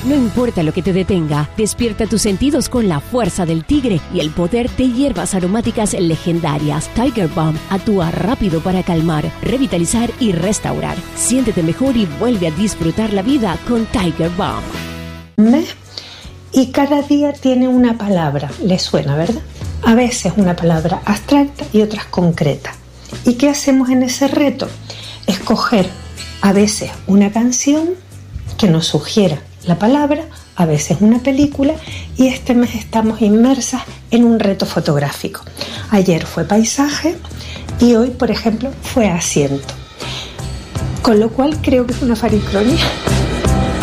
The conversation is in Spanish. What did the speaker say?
No importa lo que te detenga, despierta tus sentidos con la fuerza del tigre y el poder de hierbas aromáticas legendarias. Tiger Balm actúa rápido para calmar, revitalizar y restaurar. Siéntete mejor y vuelve a disfrutar la vida con Tiger Balm. Y cada día tiene una palabra, le suena, ¿verdad? A veces una palabra abstracta y otras concretas. ¿Y qué hacemos en ese reto? Escoger a veces una canción que nos sugiera la palabra, a veces una película, y este mes estamos inmersas en un reto fotográfico. Ayer fue paisaje y hoy, por ejemplo, fue asiento. Con lo cual creo que es una faricronía.